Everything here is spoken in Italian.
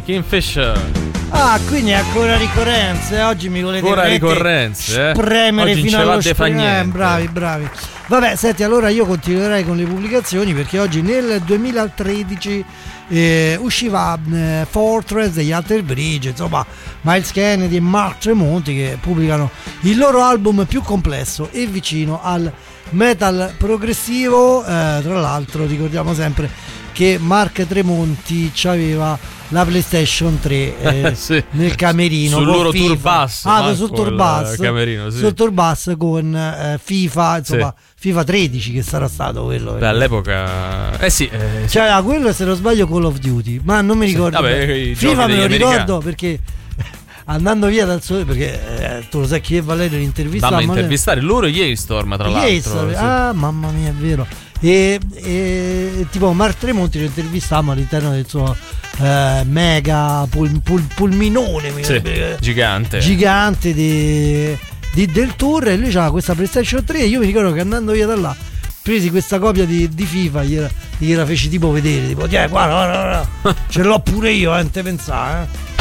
Kingfish. Ah, quindi è ancora ricorrenze. Oggi mi volete ancora ricorrenze, spremere oggi fino non ce allo l'ha fa niente. bravi. Vabbè, senti, allora io continuerei con le pubblicazioni, perché oggi nel 2013 usciva Fortress degli Alter Bridge, insomma Miles Kennedy e Mark Tremonti, che pubblicano il loro album più complesso e vicino al metal progressivo. Tra l'altro ricordiamo sempre che Mark Tremonti aveva la PlayStation 3 sì, nel camerino sul con loro FIFA. tour bus, sul tour bus, camerino, sì. sul tour bus con FIFA, insomma sì. FIFA 13 che sarà stato quello. Beh, all'epoca sì. Cioè, quello, se non sbaglio, Call of Duty, ma non mi ricordo. Vabbè, FIFA me lo ricordo perché andando via dal suo, perché tu lo sai che Valerio l'intervista. Dammi intervistare loro Yaystorm, tra l'altro. Sì. Ah, mamma mia, è vero. E tipo Mark Tremonti lo intervistiamo all'interno del suo mega pulminone, sì, gigante del tour, e lui c'aveva questa PlayStation 3 e io mi ricordo che andando via da là presi questa copia di FIFA, gliela feci tipo vedere, tipo guarda, ce l'ho pure io, te pensare,